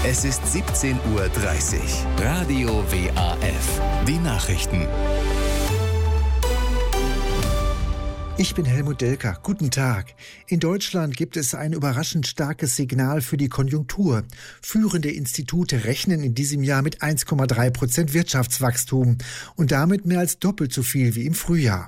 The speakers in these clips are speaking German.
Es ist 17:30 Uhr. Radio WAF. Die Nachrichten. Ich bin Helmut Delker. Guten Tag. In Deutschland gibt es ein überraschend starkes Signal für die Konjunktur. Führende Institute rechnen in diesem Jahr mit 1,3% Wirtschaftswachstum und damit mehr als doppelt so viel wie im Frühjahr.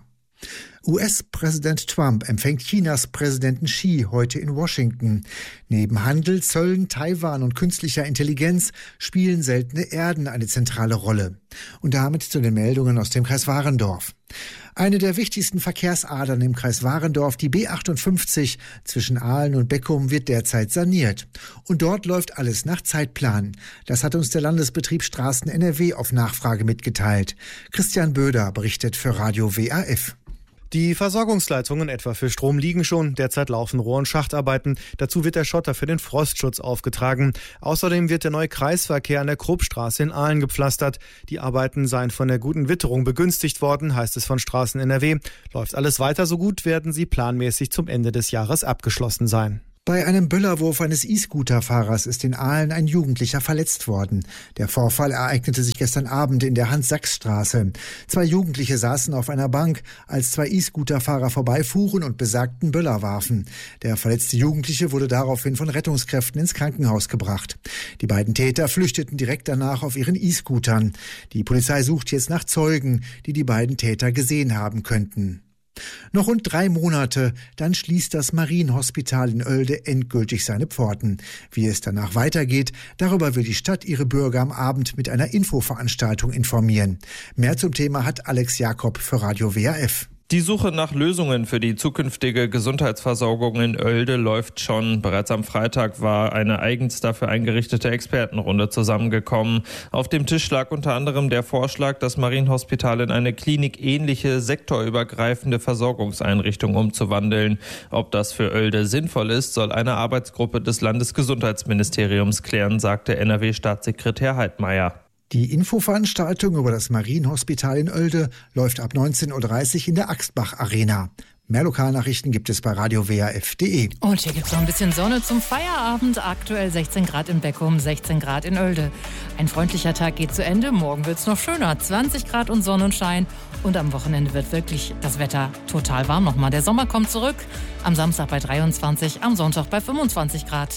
US-Präsident Trump empfängt Chinas Präsidenten Xi heute in Washington. Neben Handel, Zöllen, Taiwan und künstlicher Intelligenz spielen seltene Erden eine zentrale Rolle. Und damit zu den Meldungen aus dem Kreis Warendorf. Eine der wichtigsten Verkehrsadern im Kreis Warendorf, die B58 zwischen Ahlen und Beckum, wird derzeit saniert. Und dort läuft alles nach Zeitplan. Das hat uns der Landesbetrieb Straßen NRW auf Nachfrage mitgeteilt. Christian Böder berichtet für Radio WAF. Die Versorgungsleitungen etwa für Strom liegen schon. Derzeit laufen Rohr- und Schachtarbeiten. Dazu wird der Schotter für den Frostschutz aufgetragen. Außerdem wird der neue Kreisverkehr an der Kruppstraße in Ahlen gepflastert. Die Arbeiten seien von der guten Witterung begünstigt worden, heißt es von Straßen NRW. Läuft alles weiter so gut, werden sie planmäßig zum Ende des Jahres abgeschlossen sein. Bei einem Böllerwurf eines E-Scooter-Fahrers ist in Ahlen ein Jugendlicher verletzt worden. Der Vorfall ereignete sich gestern Abend in der Hans-Sachs-Straße. 2 Jugendliche saßen auf einer Bank, als 2 E-Scooter-Fahrer vorbeifuhren und besagten Böller warfen. Der verletzte Jugendliche wurde daraufhin von Rettungskräften ins Krankenhaus gebracht. Die beiden Täter flüchteten direkt danach auf ihren E-Scootern. Die Polizei sucht jetzt nach Zeugen, die die beiden Täter gesehen haben könnten. Noch rund 3 Monate, dann schließt das Marienhospital in Oelde endgültig seine Pforten. Wie es danach weitergeht, darüber will die Stadt ihre Bürger am Abend mit einer Infoveranstaltung informieren. Mehr zum Thema hat Alex Jakob für Radio WAF. Die Suche nach Lösungen für die zukünftige Gesundheitsversorgung in Oelde läuft schon. Bereits am Freitag war eine eigens dafür eingerichtete Expertenrunde zusammengekommen. Auf dem Tisch lag unter anderem der Vorschlag, das Marienhospital in eine klinikähnliche, sektorübergreifende Versorgungseinrichtung umzuwandeln. Ob das für Oelde sinnvoll ist, soll eine Arbeitsgruppe des Landesgesundheitsministeriums klären, sagte NRW-Staatssekretär Heidmeier. Die Infoveranstaltung über das Marienhospital in Oelde läuft ab 19:30 Uhr in der Axtbach-Arena. Mehr Lokalnachrichten gibt es bei radiowaf.de. Und hier gibt es noch ein bisschen Sonne zum Feierabend. Aktuell 16 Grad in Beckum, 16 Grad in Oelde. Ein freundlicher Tag geht zu Ende. Morgen wird es noch schöner. 20 Grad und Sonnenschein. Und am Wochenende wird wirklich das Wetter total warm nochmal. Der Sommer kommt zurück. Am Samstag bei 23, am Sonntag bei 25 Grad.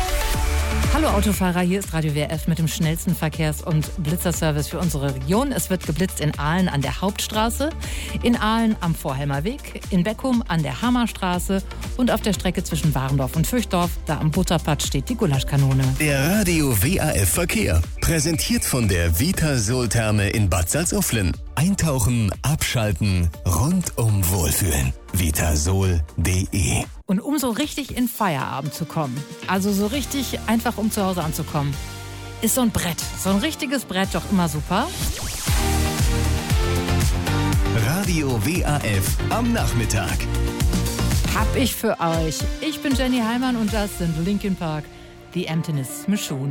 Hallo Autofahrer, hier ist Radio WF mit dem schnellsten Verkehrs- und Blitzerservice für unsere Region. Es wird geblitzt in Ahlen an der Hauptstraße, in Ahlen am Vorhelmer Weg, in Beckum an der Hammerstraße und auf der Strecke zwischen Warendorf und Fürchdorf, da am Butterplatz steht die Gulaschkanone. Der Radio WAF Verkehr, präsentiert von der Vitasol-Therme in Bad Salzuflen. Eintauchen, abschalten, rundum wohlfühlen. Vitasol.de. Und um so richtig in Feierabend zu kommen, also so richtig einfach um zu Hause anzukommen, ist so ein Brett, so ein richtiges Brett doch immer super. Radio WAF am Nachmittag. Hab ich für euch. Ich bin Jenny Heimann und das sind Linkin Park, The Emptiness Machine.